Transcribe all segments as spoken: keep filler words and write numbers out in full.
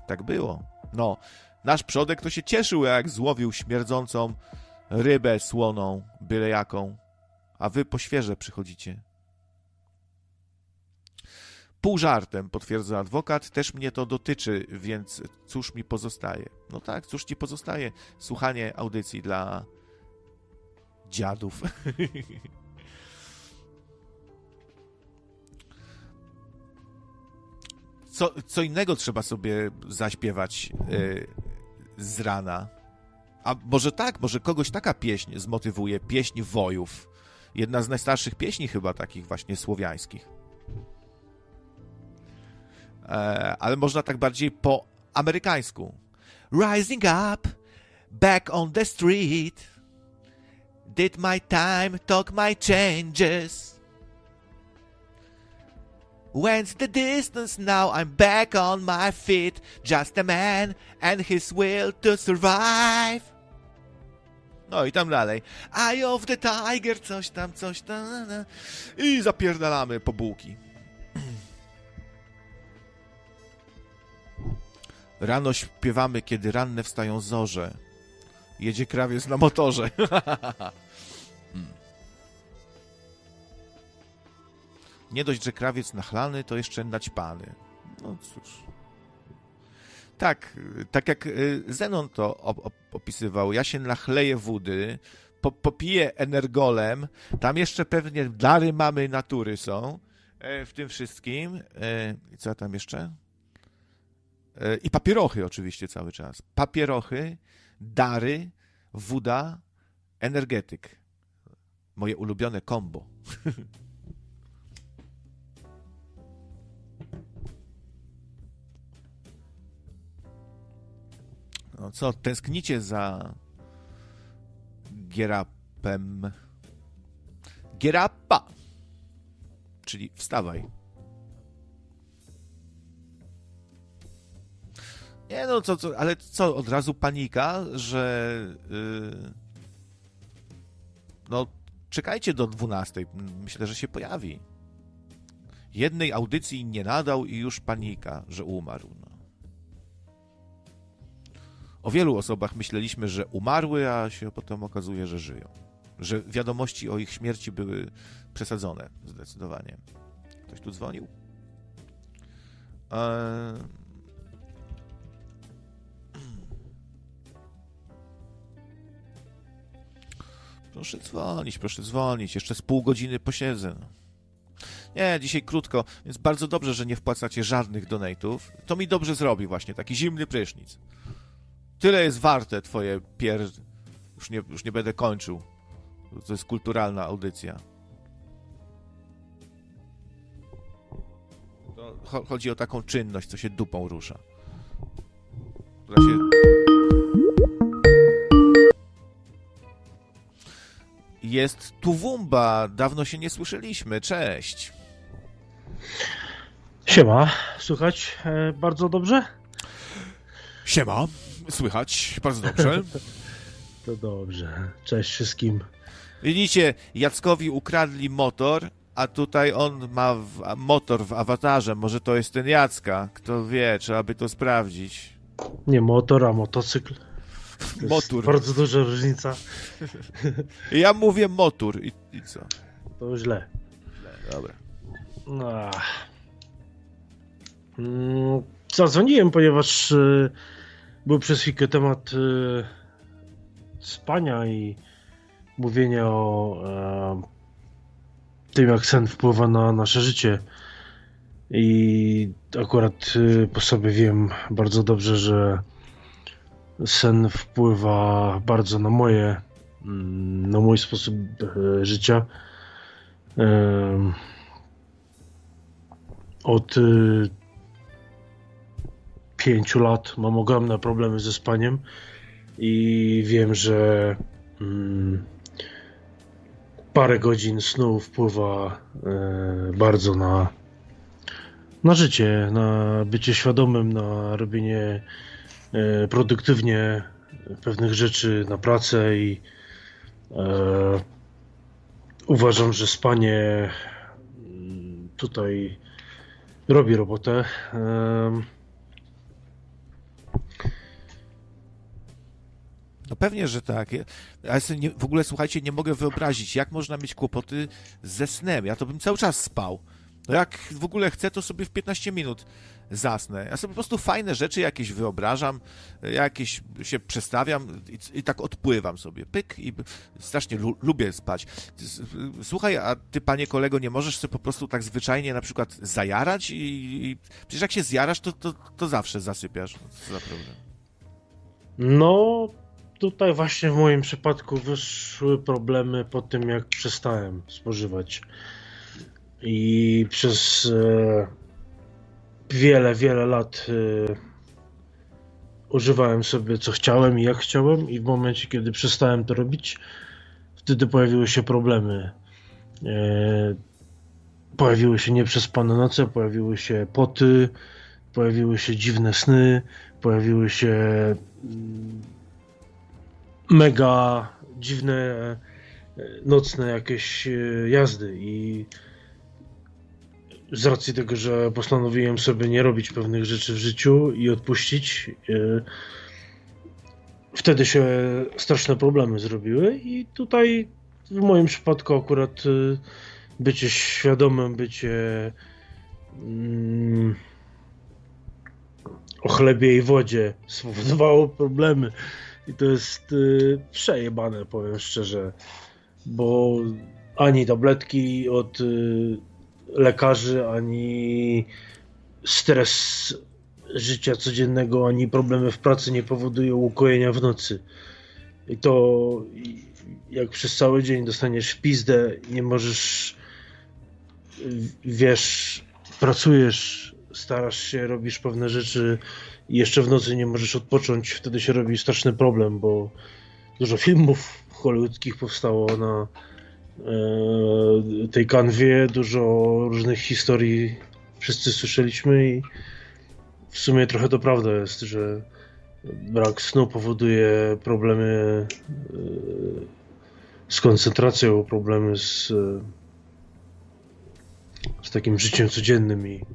tak było. No, nasz przodek to się cieszył, jak złowił śmierdzącą rybę słoną, byle jaką, a wy po świeże przychodzicie. Pół żartem, potwierdza adwokat, też mnie to dotyczy, więc cóż mi pozostaje? No tak, cóż ci pozostaje? Słuchanie audycji dla dziadów. Co, co innego trzeba sobie zaśpiewać yy, z rana. A może tak, może kogoś taka pieśń zmotywuje, pieśń wojów. Jedna z najstarszych pieśni chyba takich właśnie słowiańskich. E, ale można tak bardziej po amerykańsku. Rising up, back on the street, did my time, took my changes. When's the distance now, I'm back on my feet, just a man and his will to survive. No i tam dalej. Eye of the tiger, coś tam, coś tam. I zapierdalamy po bułki. Rano śpiewamy, kiedy ranne wstają zorze. Jedzie krawiec na motorze. hmm. Nie dość, że krawiec nachlany, to jeszcze naćpany. No cóż. Tak, tak jak Zenon to op- opisywał, ja się nachleję wody, po- popiję energolem, tam jeszcze pewnie dary mamy natury są e, w tym wszystkim. E, co tam jeszcze? E, I papierochy oczywiście cały czas. Papierochy, dary, woda, energetyk. Moje ulubione kombo. No co, tęsknicie za Gierapem? Gierappa! Czyli wstawaj. Nie no, co, co, ale co, od razu panika, że yy, no czekajcie do dwunastej. Myślę, że się pojawi. Jednej audycji nie nadał i już panika, że umarł. No. O wielu osobach myśleliśmy, że umarły, a się potem okazuje, że żyją. Że wiadomości o ich śmierci były przesadzone, zdecydowanie. Ktoś tu dzwonił? Eee... Proszę dzwonić, proszę dzwonić. Jeszcze z pół godziny posiedzę. Nie, dzisiaj krótko, więc bardzo dobrze, że nie wpłacacie żadnych donate'ów. To mi dobrze zrobi właśnie, taki zimny prysznic. Tyle jest warte twoje pier... Już nie, już nie będę kończył. To jest kulturalna audycja. To chodzi o taką czynność, co się dupą rusza. Która się... Jest Tuwumba. Dawno się nie słyszeliśmy. Cześć. Siema. Słychać e, bardzo dobrze? Siema. Słychać bardzo dobrze. To dobrze. Cześć wszystkim. Widzicie, Jackowi ukradli motor, a tutaj on ma w, motor w awatarze. Może to jest ten Jacka. Kto wie, trzeba by to sprawdzić. Nie motor, a motocykl. To motor. Bardzo duża różnica. Ja mówię motor i, i co? To źle. źle dobra. No. Mm, zadzwoniłem, ponieważ y, był przez chwilkę temat y, spania i mówienia o y, tym, jak sen wpływa na nasze życie. I akurat y, po sobie wiem bardzo dobrze, że sen wpływa bardzo na moje, na mój sposób e, życia. E, od e, pięciu lat mam ogromne problemy ze spaniem i wiem, że mm, parę godzin snu wpływa e, bardzo na, na życie, na bycie świadomym, na robienie produktywnie pewnych rzeczy, na pracę i e, uważam, że spanie tutaj robi robotę. E, No pewnie, że tak. Ja sobie nie, w ogóle, słuchajcie, nie mogę wyobrazić, jak można mieć kłopoty ze snem. Ja to bym cały czas spał. No jak w ogóle chcę, to sobie w piętnaście minut zasnę. Ja sobie po prostu fajne rzeczy jakieś wyobrażam, jakieś się przestawiam i, i tak odpływam sobie. Pyk i strasznie lu, lubię spać. Słuchaj, a ty, panie kolego, nie możesz sobie po prostu tak zwyczajnie na przykład zajarać i, i przecież jak się zjarasz, to, to, to zawsze zasypiasz. Co za problem. No, tutaj właśnie w moim przypadku wyszły problemy po tym, jak przestałem spożywać. I przez e, wiele, wiele lat e, używałem sobie co chciałem i jak chciałem, i w momencie, kiedy przestałem to robić, wtedy pojawiły się problemy. E, pojawiły się nieprzespane noce, pojawiły się poty, pojawiły się dziwne sny, pojawiły się mm, mega dziwne nocne jakieś jazdy, i z racji tego, że postanowiłem sobie nie robić pewnych rzeczy w życiu i odpuścić, wtedy się straszne problemy zrobiły. I tutaj w moim przypadku akurat bycie świadomym, bycie mm, o chlebie i wodzie spowodowało problemy. I to jest y, przejebane, powiem szczerze, bo ani tabletki od y, lekarzy, ani stres życia codziennego, ani problemy w pracy nie powodują ukojenia w nocy. I to jak przez cały dzień dostaniesz w pizdę, nie możesz, wiesz, pracujesz, starasz się, robisz pewne rzeczy i jeszcze w nocy nie możesz odpocząć, wtedy się robi straszny problem, bo dużo filmów hollywoodzkich powstało na e, tej kanwie, dużo różnych historii wszyscy słyszeliśmy, i w sumie trochę to prawda jest, że brak snu powoduje problemy e, z koncentracją, problemy z, z takim życiem codziennym. i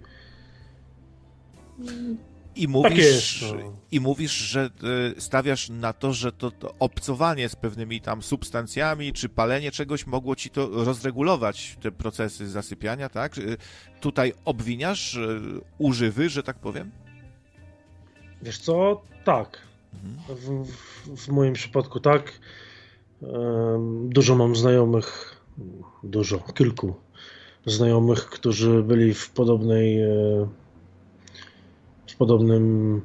I mówisz, tak jest, no. I mówisz, że stawiasz na to, że to, to obcowanie z pewnymi tam substancjami, czy palenie czegoś mogło ci to rozregulować, te procesy zasypiania, tak? Tutaj obwiniasz używy, że tak powiem? Wiesz co? Tak. Mhm. W, w, w moim przypadku tak. Dużo mam znajomych, dużo, kilku znajomych, którzy byli w podobnej w podobnym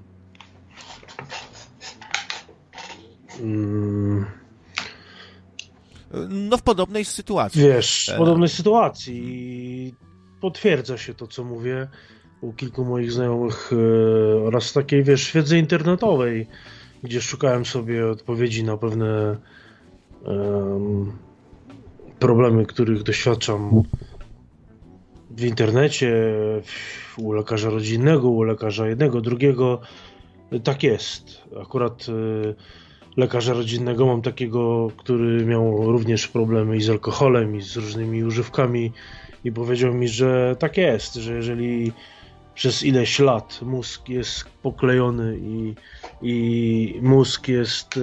no w podobnej sytuacji. Wiesz, w podobnej sytuacji, i potwierdza się to, co mówię, u kilku moich znajomych oraz takiej, wiesz, wiedzy internetowej, gdzie szukałem sobie odpowiedzi na pewne um, problemy, których doświadczam w internecie, u lekarza rodzinnego, u lekarza jednego, drugiego. Tak jest. Akurat lekarza rodzinnego mam takiego, który miał również problemy i z alkoholem, i z różnymi używkami, i powiedział mi, że tak jest, że jeżeli przez ileś lat mózg jest poklejony i, i mózg jest,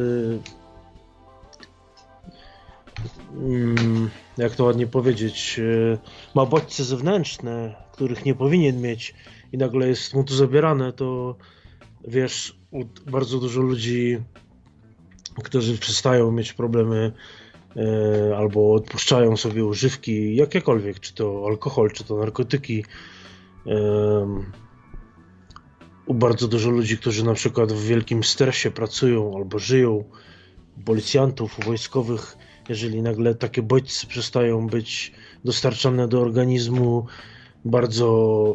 jak to ładnie powiedzieć, ma bodźce zewnętrzne, których nie powinien mieć, i nagle jest mu to zabierane, to wiesz, bardzo dużo ludzi, którzy przestają mieć problemy albo odpuszczają sobie używki jakiekolwiek, czy to alkohol, czy to narkotyki. U bardzo dużo ludzi, którzy na przykład w wielkim stresie pracują albo żyją, policjantów, wojskowych, jeżeli nagle takie bodźce przestają być dostarczane do organizmu, bardzo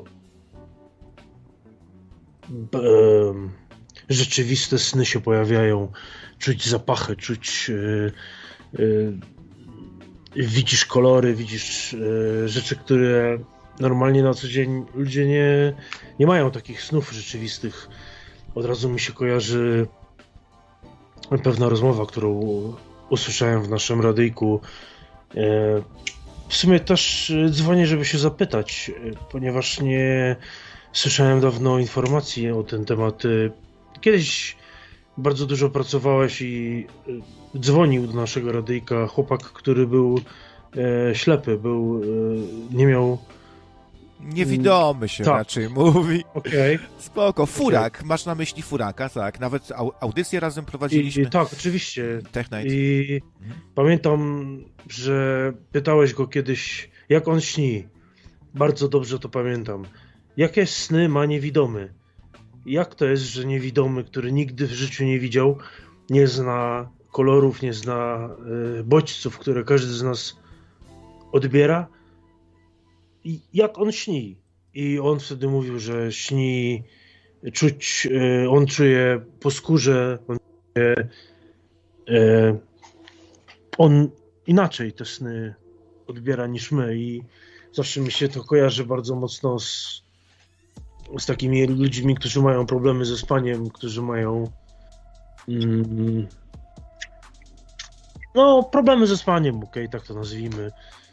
e, rzeczywiste sny się pojawiają, czuć zapachy, czuć e, e, widzisz kolory, widzisz e, rzeczy, które normalnie na co dzień ludzie nie, nie mają takich snów rzeczywistych. Od razu mi się kojarzy pewna rozmowa, którą usłyszałem w naszym radyjku. W sumie też dzwonię, żeby się zapytać, ponieważ nie słyszałem dawno informacji o ten temat. Kiedyś bardzo dużo pracowałeś i dzwonił do naszego radyjka chłopak, który był e, ślepy, był, e, nie miał... Niewidomy się tak. raczej mówi. Okej. Okay. Spoko. Furak. Okay. Masz na myśli Furaka, tak. Nawet au- audycję razem prowadziliśmy. I, i, tak, oczywiście. Tech Night. I mhm. pamiętam, że pytałeś go kiedyś, jak on śni. Bardzo dobrze to pamiętam. Jakie sny ma niewidomy? Jak to jest, że niewidomy, który nigdy w życiu nie widział, nie zna kolorów, nie zna y, bodźców, które każdy z nas odbiera? I jak on śni? I on wtedy mówił, że śni, czuć, y, on czuje po skórze, on, czuje, y, on inaczej te sny odbiera niż my i zawsze mi się to kojarzy bardzo mocno z, z takimi ludźmi, którzy mają problemy ze spaniem, którzy mają mm, no problemy ze spaniem, okej, okay, tak to nazwijmy.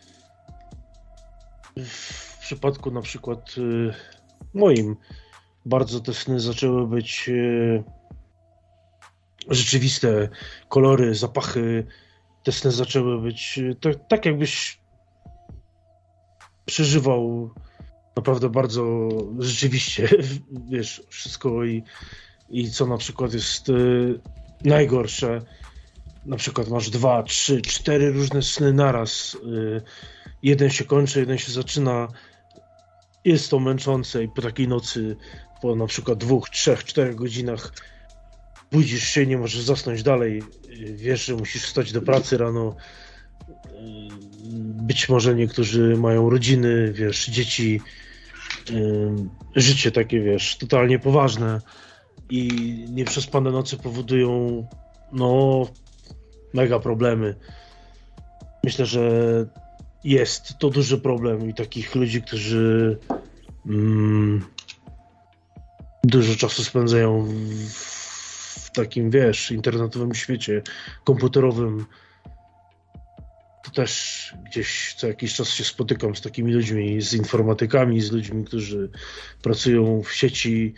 W przypadku na przykład y, moim bardzo te sny zaczęły być y, rzeczywiste, kolory, zapachy, te sny zaczęły być y, to, tak jakbyś przeżywał naprawdę bardzo rzeczywiście, wiesz, wszystko i, i co na przykład jest y, najgorsze. Na przykład masz dwa, trzy, cztery różne sny naraz. Y, jeden się kończy, jeden się zaczyna. Jest to męczące i po takiej nocy, po na przykład dwóch, trzech, czterech godzinach budzisz się, nie możesz zasnąć dalej. Y, wiesz, że musisz wstać do pracy rano. Być może niektórzy mają rodziny, wiesz, dzieci, yy, życie takie, wiesz, totalnie poważne i nieprzespane noce powodują, no, mega problemy. Myślę, że jest to duży problem i takich ludzi, którzy mm, dużo czasu spędzają w, w takim, wiesz, internetowym świecie, komputerowym. To też gdzieś co jakiś czas się spotykam z takimi ludźmi, z informatykami, z ludźmi, którzy pracują w sieci.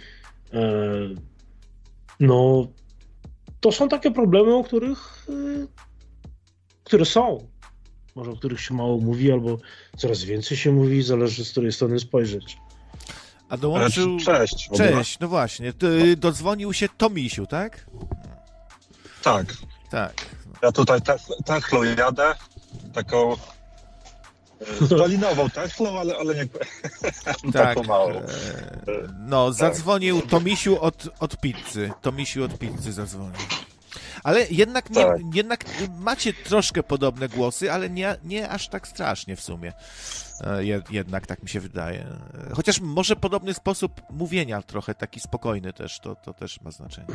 No, to są takie problemy, o których, które są. Może o których się mało mówi, albo coraz więcej się mówi, zależy z której strony spojrzeć. A dołączył... Cześć. Cześć, no właśnie. Dodzwonił się Tomisiu, tak? Tak. Tak. Ja tutaj Techlą jadę, taką spalinową Techlą, ale, ale nie tak, taką małą. No, zadzwonił Tomisiu od, od pizzy. Tomisiu od pizzy zadzwonił. Ale jednak, nie, tak. jednak macie troszkę podobne głosy, ale nie, nie aż tak strasznie w sumie. Jednak tak mi się wydaje. Chociaż może podobny sposób mówienia, trochę taki spokojny też, to, to też ma znaczenie.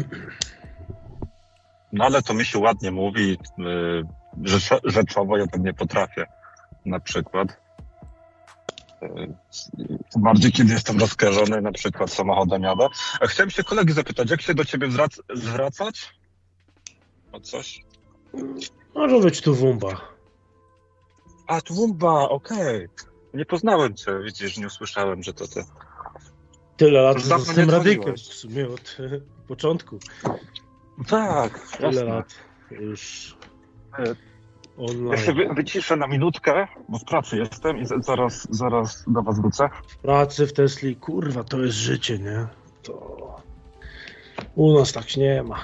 No ale to mi się ładnie mówi, yy, rzeczowo ja tak nie potrafię, na przykład. Yy, bardziej kiedy jestem rozkojarzony, na przykład samochodem jadę. A chciałem się kolegi zapytać, jak się do ciebie zwrac- zwracać? O coś? Może być tu Wumba. A, tu Wumba, okej. Okay. Nie poznałem cię, widzisz, nie usłyszałem, że to ty. Tyle lat z tym radykiem, w sumie od początku. Tak, tyle jasne. lat już online. Ja się wy, wyciszę na minutkę, bo w pracy jestem i zaraz, zaraz do was wrócę. W pracy, w Tesli, kurwa, to jest życie, nie? To u nas tak nie ma.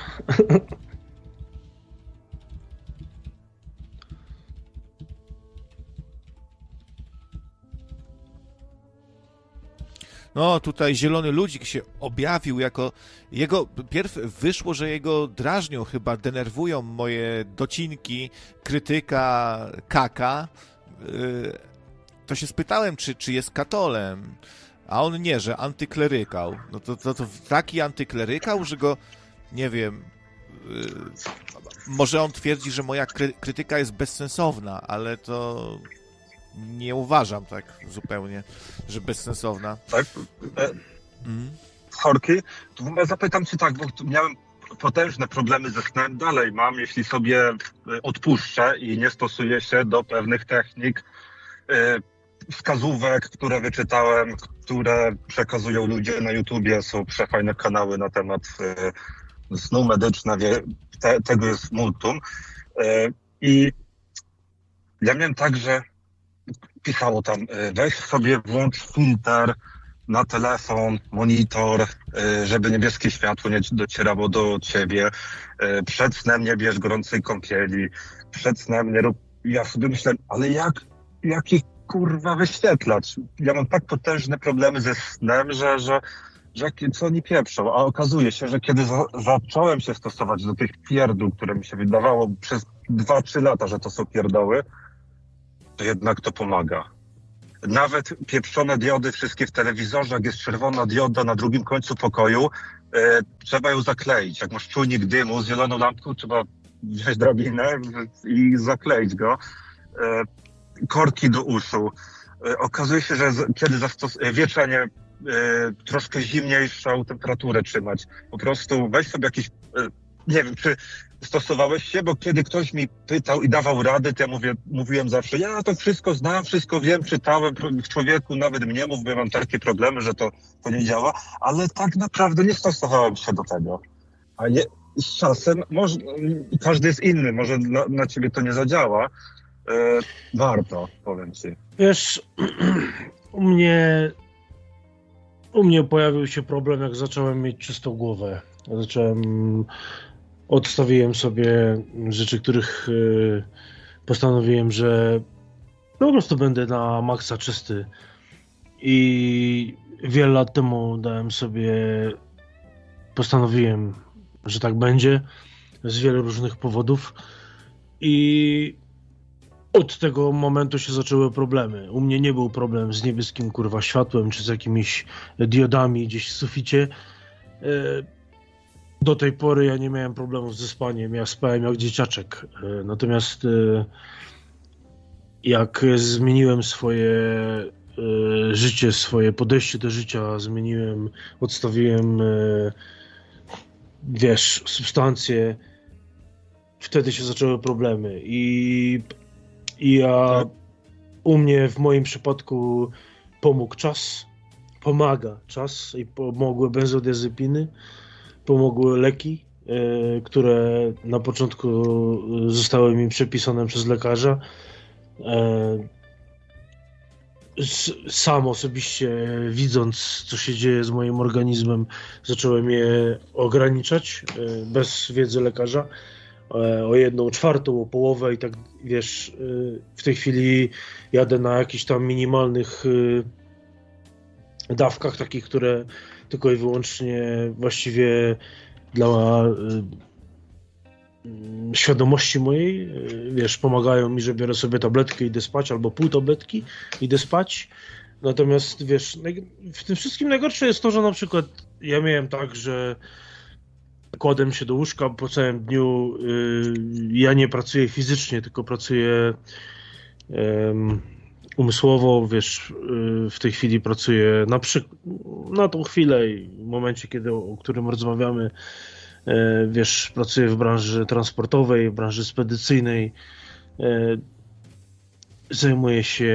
No, tutaj Zielony Ludzik się objawił jako... Jego pierw wyszło, że jego drażnią, chyba denerwują moje docinki, krytyka, kaka. To się spytałem, czy, czy jest katolem, a on nie, że antyklerykał. No to, to, to taki antyklerykał, że go, nie wiem... Może on twierdzi, że moja kry- krytyka jest bezsensowna, ale to... Nie uważam tak zupełnie, że bezsensowna. Tak? E, mm. Horki, to zapytam cię tak, bo miałem potężne problemy ze snem, dalej mam, jeśli sobie odpuszczę i nie stosuję się do pewnych technik, e, wskazówek, które wyczytałem, które przekazują ludzie na YouTubie, są przefajne kanały na temat e, snu medyczne, wie, te, tego jest multum. I ja miałem tak, że pisało tam, weź sobie, włącz filtr na telefon, monitor, żeby niebieskie światło nie docierało do ciebie. Przed snem nie bierz gorącej kąpieli. Przed snem nie rób... Ja sobie myślałem, ale jak, jaki kurwa wyświetlacz? Ja mam tak potężne problemy ze snem, że, że, że co oni pieprzą. A okazuje się, że kiedy za, zacząłem się stosować do tych pierdół, które mi się wydawało przez dwa trzy lata, że to są pierdoły, to jednak to pomaga. Nawet pieprzone diody wszystkie w telewizorze, jak jest czerwona dioda na drugim końcu pokoju, e, trzeba ją zakleić. Jak masz czujnik dymu z zieloną lampką, trzeba wziąć drabinę i zakleić go. E, korki do uszu. E, okazuje się, że z, kiedy zastos- wieczenie e, troszkę zimniejszą temperaturę trzymać. Po prostu weź sobie jakiś... E, nie wiem, czy stosowałeś się, bo kiedy ktoś mi pytał i dawał rady, to ja mówię, mówiłem zawsze, ja to wszystko znam, wszystko wiem, czytałem, w człowieku nawet mnie mów, bo ja mam takie problemy, że to, to nie działa, ale tak naprawdę nie stosowałem się do tego. A nie, z czasem, może, każdy jest inny, może na, na ciebie to nie zadziała, e, warto, powiem ci. Wiesz, u mnie, u mnie pojawił się problem, jak zacząłem mieć czystą głowę. Zacząłem... Odstawiłem sobie rzeczy, których y, postanowiłem, że po prostu będę na maksa czysty. I wiele lat temu dałem sobie, postanowiłem, że tak będzie z wielu różnych powodów. I od tego momentu się zaczęły problemy. U mnie nie był problem z niebieskim kurwa światłem, czy z jakimiś diodami gdzieś w suficie. Y, Do tej pory ja nie miałem problemów ze spaniem, ja spałem jak dzieciaczek. Natomiast jak zmieniłem swoje życie, swoje podejście do życia, zmieniłem, odstawiłem, wiesz, substancje, wtedy się zaczęły problemy. I, i ja, u mnie w moim przypadku pomógł czas, pomaga czas i pomogły benzodiazepiny. Pomogły leki, y, które na początku zostały mi przepisane przez lekarza. Y, sam osobiście, widząc, co się dzieje z moim organizmem, zacząłem je ograniczać y, bez wiedzy lekarza. Y, o jedną czwartą, o połowę i tak, wiesz, y, w tej chwili jadę na jakichś tam minimalnych y, dawkach, takich, które tylko i wyłącznie właściwie dla y, y, świadomości mojej, y, wiesz, pomagają mi, że biorę sobie tabletkę i idę spać, albo pół tabletki i idę spać. Natomiast, wiesz, w tym wszystkim najgorsze jest to, że na przykład ja miałem tak, że kładłem się do łóżka po całym dniu, y, ja nie pracuję fizycznie, tylko pracuję y, umysłowo, wiesz, w tej chwili pracuję na, przy... na tą chwilę i w momencie, kiedy, o którym rozmawiamy, wiesz, pracuję w branży transportowej, w branży spedycyjnej, zajmuję się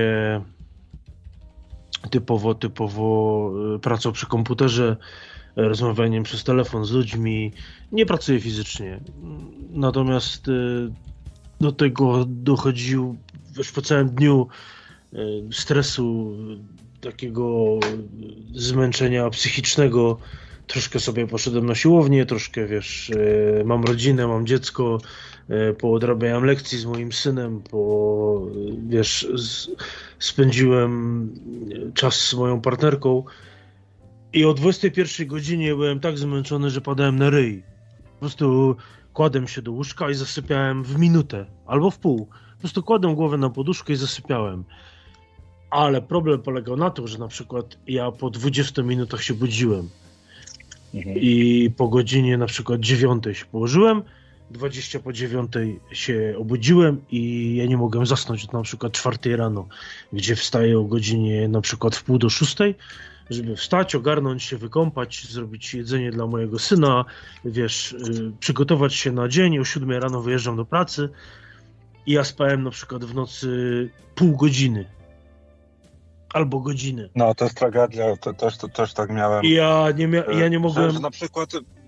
typowo, typowo pracą przy komputerze, rozmawianiem przez telefon z ludźmi, nie pracuję fizycznie. Natomiast do tego dochodził, wiesz, po całym dniu stresu, takiego zmęczenia psychicznego, troszkę sobie poszedłem na siłownię, troszkę, wiesz, mam rodzinę, mam dziecko, poodrabiałem lekcji z moim synem, po, wiesz, z, spędziłem czas z moją partnerką i o dwudziestej pierwszej godzinie byłem tak zmęczony, że padałem na ryj. Po prostu kładłem się do łóżka i zasypiałem w minutę albo w pół. Po prostu kładłem głowę na poduszkę i zasypiałem. Ale problem polegał na tym, że na przykład ja po dwudziestu minutach się budziłem mhm. i po godzinie na przykład dziewiątej się położyłem, dwadzieścia po dziewiątej się obudziłem i ja nie mogłem zasnąć na przykład czwartej rano, gdzie wstaję o godzinie na przykład w pół do szóstej, żeby wstać, ogarnąć się, wykąpać, zrobić jedzenie dla mojego syna, wiesz, yy, przygotować się na dzień, o siódmej rano wyjeżdżam do pracy i ja spałem na przykład w nocy pół godziny. Albo godziny. No, to jest tragedia, to też, to też tak miałem. Ja nie, mia- ja nie mogłem... Że na przykład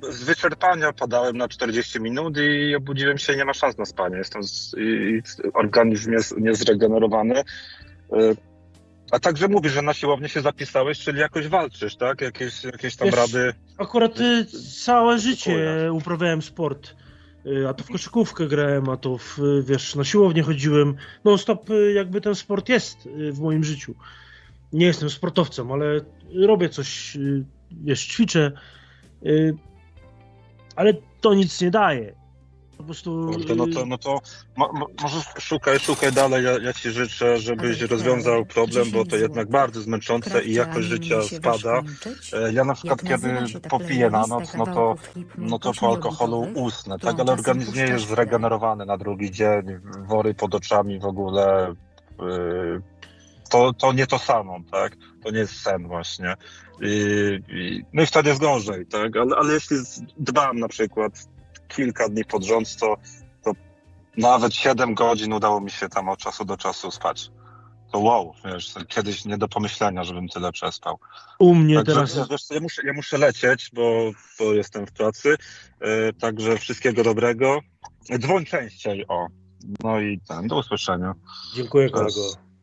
z wyczerpania padałem na czterdzieści minut i obudziłem się, nie ma szans na spanie. Jestem z, i, organizm jest niezregenerowany. A także mówisz, że na siłownię się zapisałeś, czyli jakoś walczysz, tak? Jakieś, jakieś tam Wiesz, rady... Akurat y, całe życie uprawiałem sport. Y, a to w koszykówkę grałem, a to w, wiesz, na siłownię chodziłem. Non stop y, jakby ten sport jest y, w moim życiu. Nie jestem sportowcem, ale robię coś, y, wiesz, ćwiczę. Y, ale to nic nie daje. Po prostu... Kurde, no to, no to mo, mo, może szukaj, szukaj dalej. Ja, ja ci życzę, żebyś rozwiązał problem, bo to jednak bardzo zmęczące i jakość życia spada. Ja na przykład kiedy popiję na noc, no to, no to po alkoholu usnę, tak? Ale organizm nie jest zregenerowany na drugi dzień, wory pod oczami w ogóle. To, to nie to samo, tak? To nie jest sen właśnie. I, i, no i wtedy jest gorzej, tak? Ale, ale jeśli dbam na przykład kilka dni pod rząd, to, to nawet siedem godzin udało mi się tam od czasu do czasu spać. To wow, wiesz, kiedyś nie do pomyślenia, żebym tyle przespał. U mnie także, teraz... Ja, wiesz, ja, muszę, ja muszę lecieć, bo, bo jestem w pracy, yy, także wszystkiego dobrego. Dzwoń częściej, o. No i tam, do usłyszenia. Dziękuję, kolego.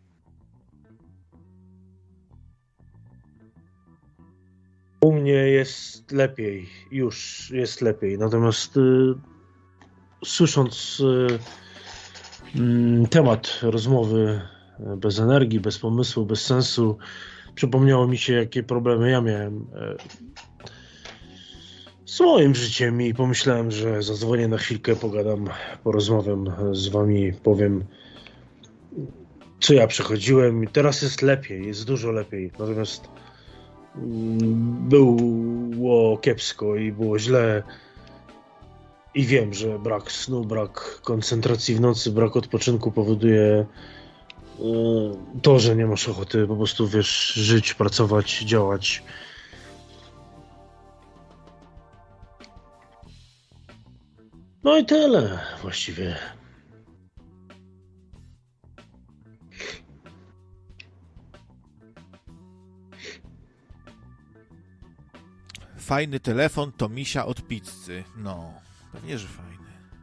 U mnie jest lepiej, już jest lepiej, natomiast y, słysząc y, y, temat rozmowy bez energii, bez pomysłu, bez sensu, przypomniało mi się, jakie problemy ja miałem y, z moim życiem i pomyślałem, że zadzwonię na chwilkę, pogadam, porozmawiam z wami, powiem, co ja przechodziłem i teraz jest lepiej, jest dużo lepiej, natomiast było kiepsko i było źle i wiem, że brak snu, brak koncentracji w nocy, brak odpoczynku powoduje to, że nie masz ochoty po prostu, wiesz, żyć, pracować, działać. No i tyle właściwie. Fajny telefon to misia od pizzy. No, pewnie, że fajny.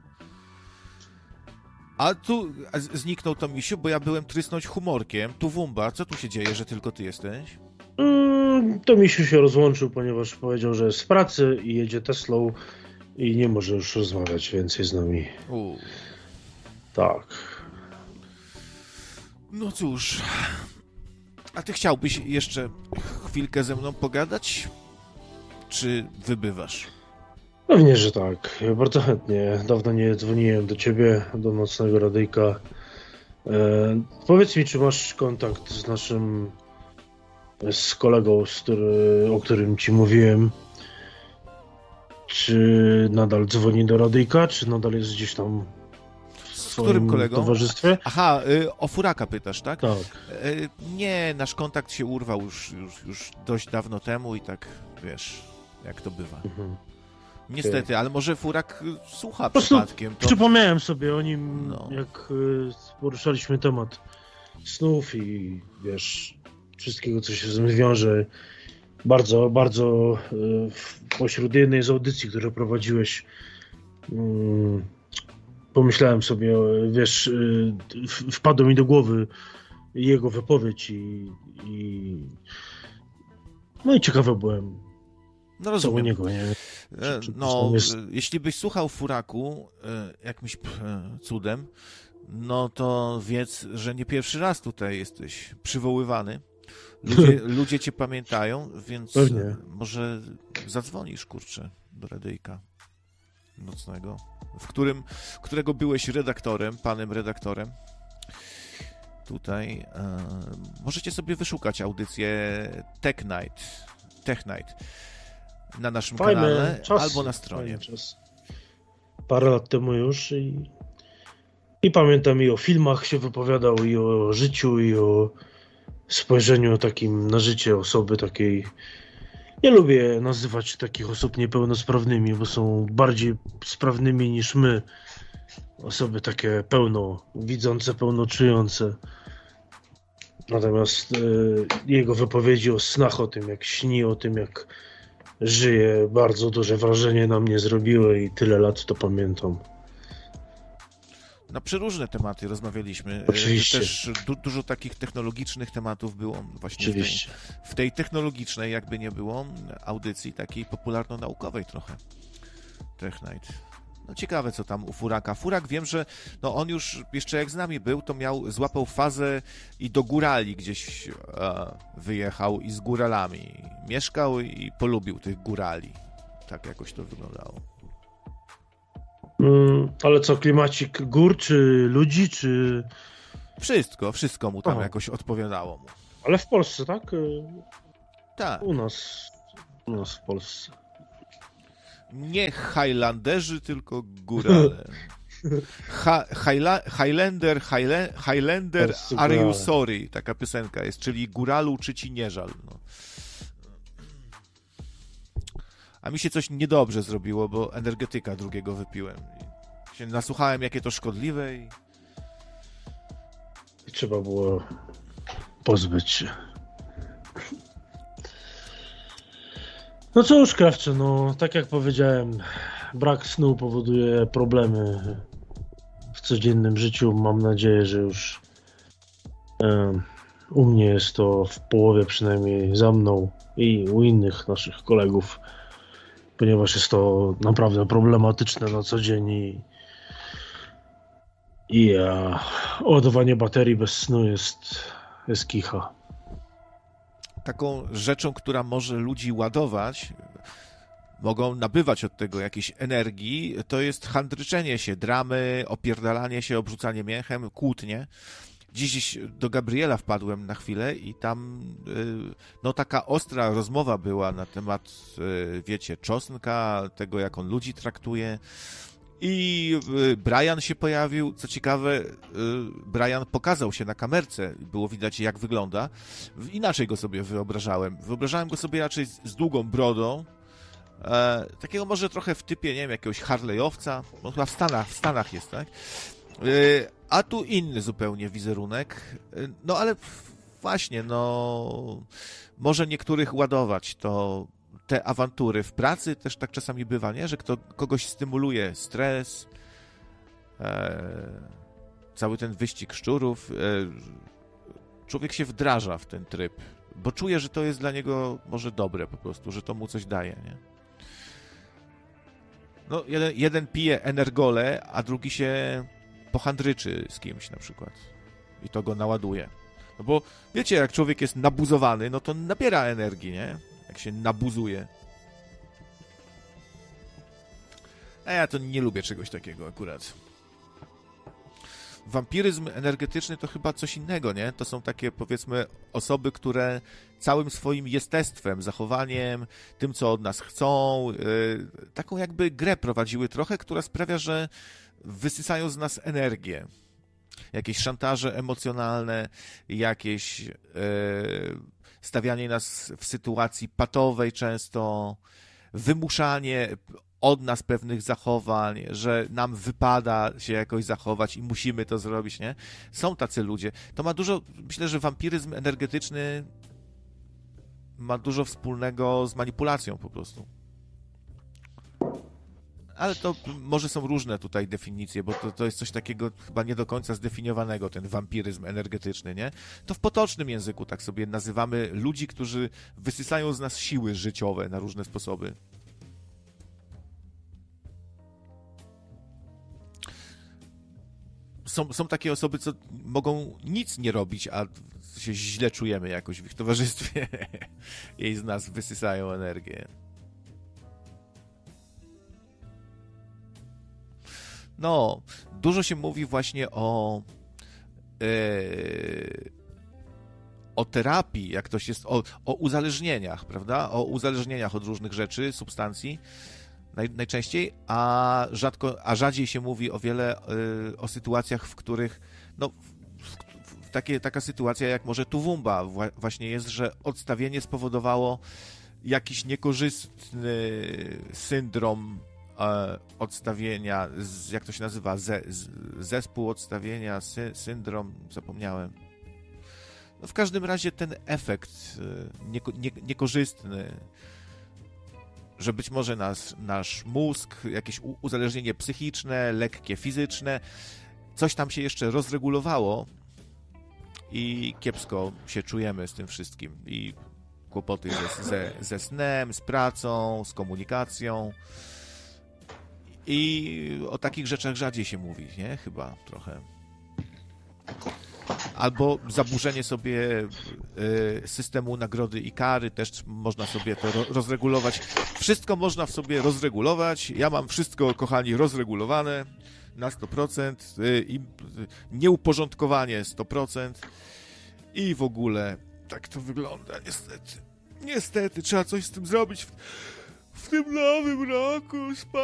A tu a zniknął to misiu, bo ja byłem trysnąć humorkiem. Tu Wumba, co tu się dzieje, że tylko ty jesteś? Mm, to misiu się rozłączył, ponieważ powiedział, że jest w pracy i jedzie Teslą i nie może już rozmawiać więcej z nami. U. Tak. No cóż. A ty chciałbyś jeszcze chwilkę ze mną pogadać? Czy wybywasz? Pewnie, że tak. Bardzo chętnie. Dawno nie dzwoniłem do ciebie, do Nocnego Radyjka. E, powiedz mi, czy masz kontakt z naszym z kolegą, z który, o którym ci mówiłem? Czy nadal dzwoni do Radyjka, czy nadal jest gdzieś tam w z którym kolegą? towarzystwie? Aha, y, o Furaka pytasz, tak? Tak. Y, nie, nasz kontakt się urwał już, już, już dość dawno temu i tak, wiesz, jak to bywa. Mhm. Niestety, okay. Ale może Furak słucha po przypadkiem. To... Przypomniałem sobie o nim, no. jak y, poruszaliśmy temat snów i wiesz, wszystkiego, co się z tym wiąże. Bardzo, bardzo y, pośród jednej z audycji, które prowadziłeś, y, pomyślałem sobie, wiesz, y, wpadło mi do głowy jego wypowiedź i, i no i ciekawy byłem. No rozumiem. Co u niego, nie? Czy, czy no, jest... jeśli byś słuchał Furaku jakimś cudem, no to wiedz, że nie pierwszy raz tutaj jesteś przywoływany. Ludzie, ludzie cię pamiętają, więc Pewnie. Może zadzwonisz, kurczę, do Radyjka Nocnego, w którym, którego byłeś redaktorem, panem redaktorem. Tutaj e, możecie sobie wyszukać audycję Tech Night, Tech Night na naszym Fajny kanale czas. Albo na stronie. Parę lat temu już i, i pamiętam i o filmach się wypowiadał, i o życiu, i o spojrzeniu takim na życie osoby takiej. Nie lubię nazywać takich osób niepełnosprawnymi, bo są bardziej sprawnymi niż my. Osoby takie pełno widzące, pełno czujące. Natomiast y, jego wypowiedzi o snach, o tym jak śni, o tym jak żyje, bardzo duże wrażenie na mnie zrobiły i tyle lat to pamiętam. Na przeróżne tematy rozmawialiśmy. Oczywiście. Też du- dużo takich technologicznych tematów było właśnie w tej, Oczywiście. w tej technologicznej, jakby nie było, audycji takiej popularno-naukowej trochę. Tech Night. No ciekawe, co tam u Furaka. Furak, wiem, że no on już jeszcze jak z nami był, to miał, złapał fazę i do górali gdzieś e, wyjechał i z góralami mieszkał i polubił tych górali. Tak jakoś to wyglądało. Mm, ale co, klimacik gór, czy ludzi, czy... Wszystko, wszystko mu tam Aha. jakoś odpowiadało mu. Ale w Polsce, tak? Y, Tak. U nas, u nas w Polsce. Nie Highlanderzy, tylko górale. Ha, Highla, Highlander, Highle, Highlander, Polscy Are You górale. Sorry? Taka piosenka jest, czyli góralu, czy ci nie żal? No. A mi się coś niedobrze zrobiło, bo energetyka drugiego wypiłem. I się nasłuchałem, jakie to szkodliwe i... I trzeba było pozbyć się. No cóż, Krawcze, no tak jak powiedziałem, brak snu powoduje problemy w codziennym życiu. Mam nadzieję, że już em, u mnie jest to w połowie przynajmniej za mną i u innych naszych kolegów, ponieważ jest to naprawdę problematyczne na co dzień i, i a, ładowanie baterii bez snu jest, jest kicha. Taką rzeczą, która może ludzi ładować, mogą nabywać od tego jakiejś energii, to jest handryczenie się, dramy, opierdalanie się, obrzucanie mięchem, kłótnie. Dziś do Gabriela wpadłem na chwilę i tam no taka ostra rozmowa była na temat, wiecie, czosnka, tego jak on ludzi traktuje. I Brian się pojawił, co ciekawe, Brian pokazał się na kamerce, było widać jak wygląda. Inaczej go sobie wyobrażałem. Wyobrażałem go sobie raczej z, z długą brodą, e, takiego może trochę w typie, nie wiem, jakiegoś Harley'owca, no chyba w Stanach, w Stanach jest, tak? E, a tu inny zupełnie wizerunek, e, no ale właśnie, no może niektórych ładować to te awantury w pracy, też tak czasami bywa, nie? Że kto, kogoś stymuluje stres, e, cały ten wyścig szczurów, e, człowiek się wdraża w ten tryb, bo czuje, że to jest dla niego może dobre po prostu, że to mu coś daje, nie? No, jeden, jeden pije energole, a drugi się pohandryczy z kimś na przykład i to go naładuje. No bo wiecie, jak człowiek jest nabuzowany, no to nabiera energii, nie? Jak się nabuzuje. A ja to nie lubię czegoś takiego akurat. Wampiryzm energetyczny to chyba coś innego, nie? To są takie, powiedzmy, osoby, które całym swoim jestestwem, zachowaniem, tym, co od nas chcą, yy, taką jakby grę prowadziły trochę, która sprawia, że wysysają z nas energię. Jakieś szantaże emocjonalne, jakieś yy, stawianie nas w sytuacji patowej często, wymuszanie od nas pewnych zachowań, że nam wypada się jakoś zachować i musimy to zrobić, nie? Są tacy ludzie. To ma dużo, myślę, że wampiryzm energetyczny ma dużo wspólnego z manipulacją po prostu. Ale to może są różne tutaj definicje, bo to, to jest coś takiego chyba nie do końca zdefiniowanego, ten wampiryzm energetyczny, nie? To w potocznym języku tak sobie nazywamy ludzi, którzy wysysają z nas siły życiowe na różne sposoby. Są, są takie osoby, co mogą nic nie robić, a się źle czujemy jakoś w ich towarzystwie i z nas wysysają energię. No, dużo się mówi właśnie o yy, o terapii, jak ktoś jest, o, o uzależnieniach, prawda? O uzależnieniach od różnych rzeczy, substancji naj, najczęściej, a rzadko, a rzadziej się mówi o wiele yy, o sytuacjach, w których no, w, w takie, taka sytuacja jak może Tuwumba wła, właśnie jest, że odstawienie spowodowało jakiś niekorzystny syndrom odstawienia, jak to się nazywa, ze, zespół odstawienia, sy, syndrom, zapomniałem. No w każdym razie ten efekt nie, nie, niekorzystny że być może nas, nasz mózg, jakieś u, uzależnienie psychiczne, lekkie fizyczne, coś tam się jeszcze rozregulowało i kiepsko się czujemy z tym wszystkim. I kłopoty ze, ze, ze snem, z pracą, z komunikacją. I o takich rzeczach rzadziej się mówi, nie? Chyba trochę. Albo zaburzenie sobie y, systemu nagrody i kary, też można sobie to ro- rozregulować. Wszystko można w sobie rozregulować. Ja mam wszystko, kochani, rozregulowane na sto procent. Y, i, y, nieuporządkowanie sto procent. I w ogóle tak to wygląda, niestety. Niestety, trzeba coś z tym zrobić w, w tym nowym roku.